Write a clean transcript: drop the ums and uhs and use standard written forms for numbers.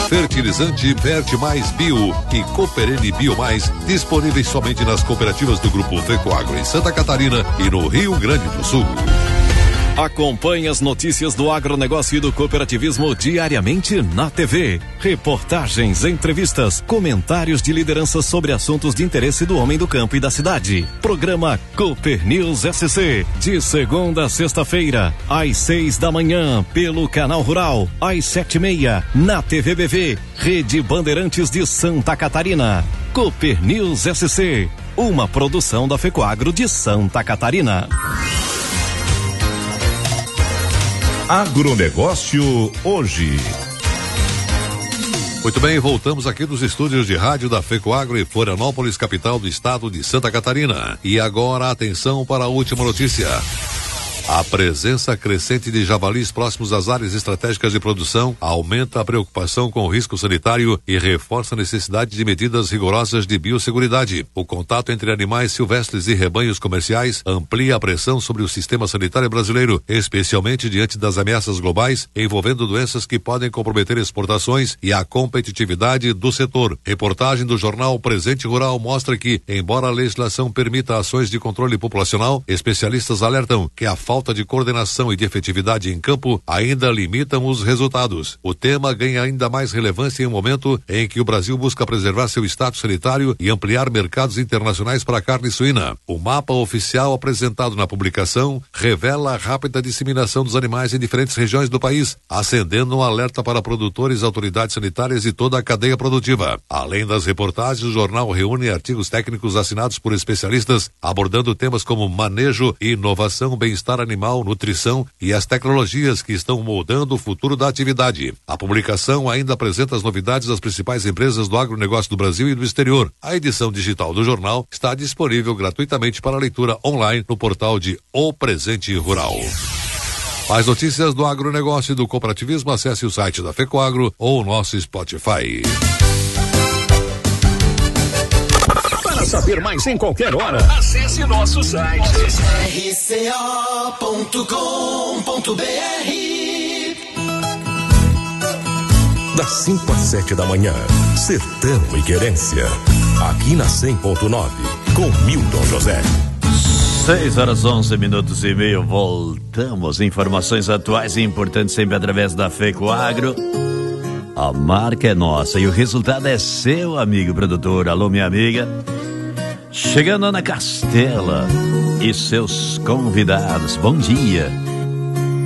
Fertilizante Verde Mais Bio e Cooperene Bio Mais, disponíveis somente nas cooperativas do Grupo Fecoagro em Santa Catarina e no Rio Grande do Sul. Acompanhe as notícias do agronegócio e do cooperativismo diariamente na TV. Reportagens, entrevistas, comentários de liderança sobre assuntos de interesse do homem do campo e da cidade. Programa Cooper News SC, de segunda a sexta-feira, às 6 da manhã, pelo Canal Rural, às 7:30, na TVBV, Rede Bandeirantes de Santa Catarina. Cooper News SC, uma produção da Fecoagro de Santa Catarina. Agronegócio hoje. Muito bem, voltamos aqui dos estúdios de rádio da Fecoagro em Florianópolis, capital do estado de Santa Catarina. E agora, atenção para a última notícia. A presença crescente de javalis próximos às áreas estratégicas de produção aumenta a preocupação com o risco sanitário e reforça a necessidade de medidas rigorosas de biosseguridade. O contato entre animais silvestres e rebanhos comerciais amplia a pressão sobre o sistema sanitário brasileiro, especialmente diante das ameaças globais envolvendo doenças que podem comprometer exportações e a competitividade do setor. Reportagem do jornal Presente Rural mostra que, embora a legislação permita ações de controle populacional, especialistas alertam que a falta de coordenação e de efetividade em campo ainda limitam os resultados. O tema ganha ainda mais relevância em um momento em que o Brasil busca preservar seu status sanitário e ampliar mercados internacionais para a carne suína. O mapa oficial apresentado na publicação revela a rápida disseminação dos animais em diferentes regiões do país, acendendo um alerta para produtores, autoridades sanitárias e toda a cadeia produtiva. Além das reportagens, o jornal reúne artigos técnicos assinados por especialistas, abordando temas como manejo e inovação, bem-estar animal, nutrição e as tecnologias que estão moldando o futuro da atividade. A publicação ainda apresenta as novidades das principais empresas do agronegócio do Brasil e do exterior. A edição digital do jornal está disponível gratuitamente para leitura online no portal de O Presente Rural. Mais notícias do agronegócio e do cooperativismo, acesse o site da Fecoagro ou o nosso Spotify. Para saber mais em qualquer hora, acesse nosso site rco.com.br. Das 5 às 7 da manhã, Sertão e Querência, aqui na 100.9, com Milton José. 6h11 voltamos. Informações atuais e importantes sempre através da Fecoagro. A marca é nossa e o resultado é seu, amigo produtor. Alô, minha amiga. Chegando Ana Castela e seus convidados. Bom dia.